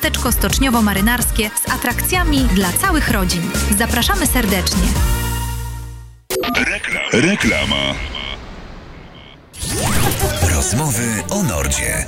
Miasteczko stoczniowo-marynarskie z atrakcjami dla całych rodzin. Zapraszamy serdecznie. Reklama. Rozmowy o Nordzie.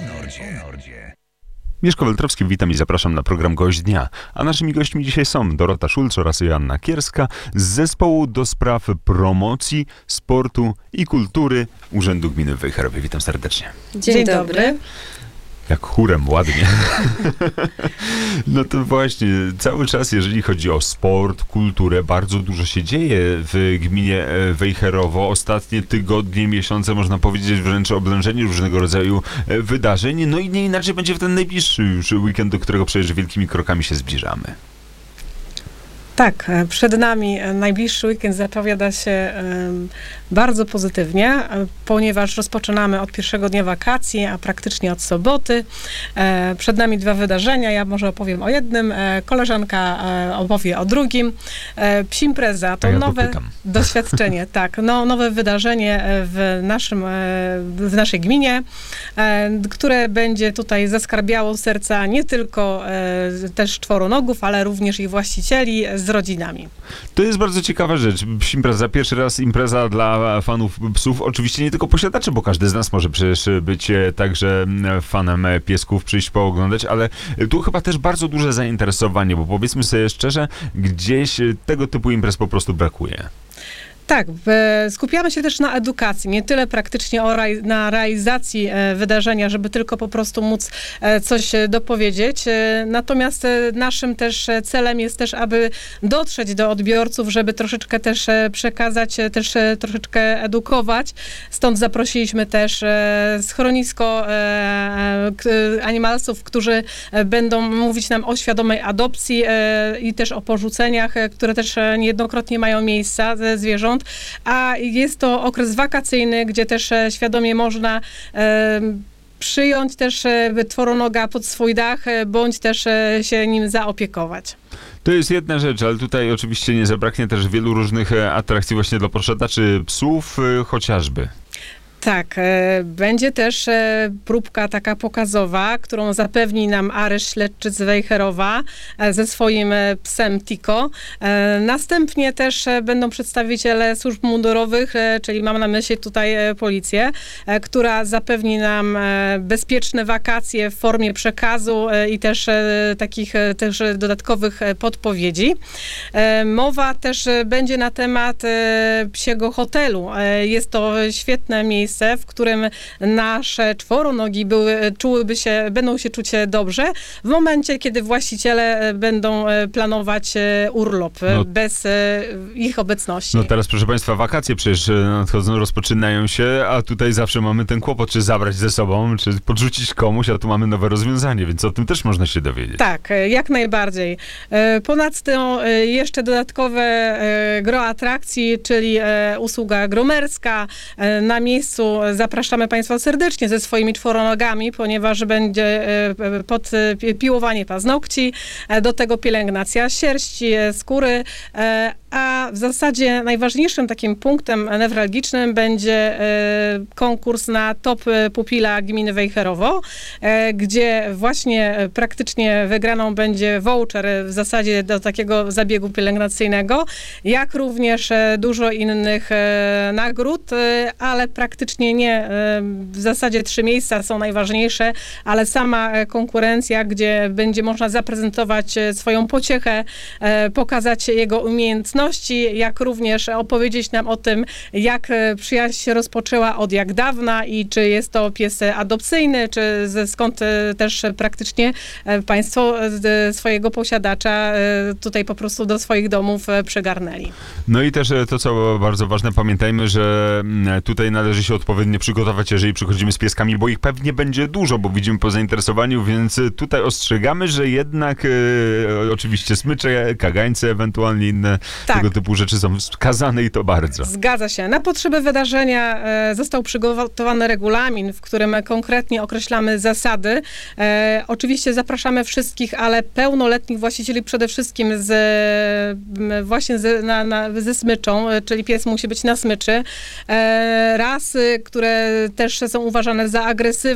Mieszko Weltrowski, witam i zapraszam na program Gość Dnia. A naszymi gośćmi dzisiaj są Dorota Szulc oraz Joanna Kierska z Zespołu do Spraw Promocji, Sportu i Kultury Urzędu Gminy w Wejherowie. Witam serdecznie. Dzień dobry. Jak chórem, ładnie. No to właśnie, cały czas, jeżeli chodzi o sport, kulturę, bardzo dużo się dzieje w gminie Wejherowo. Ostatnie tygodnie, miesiące, można powiedzieć, wręcz oblężenie różnego rodzaju wydarzeń. No i nie inaczej będzie w ten najbliższy już weekend, do którego przecież wielkimi krokami się zbliżamy. Tak, przed nami najbliższy weekend zapowiada się bardzo pozytywnie, ponieważ rozpoczynamy od pierwszego dnia wakacji, a praktycznie od soboty. Przed nami dwa wydarzenia, ja może opowiem o jednym, koleżanka opowie o drugim. Psimpreza to nowe doświadczenie, tak, nowe wydarzenie w naszej gminie, które będzie tutaj zaskarbiało serca nie tylko też czworonogów, ale również ich właścicieli z rodzinami. To jest bardzo ciekawa rzecz. Psimpreza, pierwszy raz impreza dla fanów psów. Oczywiście nie tylko posiadaczy, bo każdy z nas może przecież być także fanem piesków, przyjść pooglądać, ale tu chyba też bardzo duże zainteresowanie, bo powiedzmy sobie szczerze, gdzieś tego typu imprez po prostu brakuje. Tak, skupiamy się też na edukacji, nie tyle praktycznie na realizacji wydarzenia, żeby tylko po prostu móc coś dopowiedzieć. Natomiast naszym też celem jest też, aby dotrzeć do odbiorców, żeby troszeczkę też przekazać, też troszeczkę edukować. Stąd zaprosiliśmy też schronisko animalsów, którzy będą mówić nam o świadomej adopcji i też o porzuceniach, które też niejednokrotnie mają miejsca ze zwierząt. A jest to okres wakacyjny, gdzie też świadomie można przyjąć też czworonoga pod swój dach, bądź też się nim zaopiekować. To jest jedna rzecz, ale tutaj oczywiście nie zabraknie też wielu różnych atrakcji właśnie dla posiadaczy psów chociażby. Tak, będzie też próbka taka pokazowa, którą zapewni nam areszt śledczy z Wejherowa ze swoim psem Tiko. Następnie też będą przedstawiciele służb mundurowych, czyli mam na myśli tutaj policję, która zapewni nam bezpieczne wakacje w formie przekazu i też takich też dodatkowych podpowiedzi. Mowa też będzie na temat psiego hotelu. Jest to świetne miejsce, w którym nasze czworonogi będą się czuć dobrze w momencie, kiedy właściciele będą planować urlop bez ich obecności. No teraz, proszę Państwa, wakacje przecież nadchodzą, rozpoczynają się, a tutaj zawsze mamy ten kłopot, czy zabrać ze sobą, czy podrzucić komuś, a tu mamy nowe rozwiązanie, więc o tym też można się dowiedzieć. Tak, jak najbardziej. Ponadto jeszcze dodatkowe gro atrakcji, czyli usługa gromerska. Na miejscu zapraszamy Państwa serdecznie ze swoimi czworonogami, ponieważ będzie podpiłowanie paznokci, do tego pielęgnacja sierści, skóry, a w zasadzie najważniejszym takim punktem newralgicznym będzie konkurs na top pupila gminy Wejherowo, gdzie właśnie praktycznie wygraną będzie voucher w zasadzie do takiego zabiegu pielęgnacyjnego, jak również dużo innych nagród, ale praktycznie nie. W zasadzie 3 miejsca są najważniejsze, ale sama konkurencja, gdzie będzie można zaprezentować swoją pociechę, pokazać jego umiejętności, jak również opowiedzieć nam o tym, jak przyjaźń się rozpoczęła od jak dawna i czy jest to pies adopcyjny, czy skąd też praktycznie Państwo swojego posiadacza tutaj po prostu do swoich domów przygarnęli. No i też to, co bardzo ważne, pamiętajmy, że tutaj należy się odpowiednio przygotować, jeżeli przychodzimy z pieskami, bo ich pewnie będzie dużo, bo widzimy po zainteresowaniu, więc tutaj ostrzegamy, że jednak oczywiście smycze, kagańce, ewentualnie inne tego typu rzeczy są wskazane i to bardzo. Zgadza się. Na potrzeby wydarzenia został przygotowany regulamin, w którym konkretnie określamy zasady. Oczywiście zapraszamy wszystkich, ale pełnoletnich właścicieli przede wszystkim właśnie ze smyczą, czyli pies musi być na smyczy. Rasy, które też są uważane za agresywne,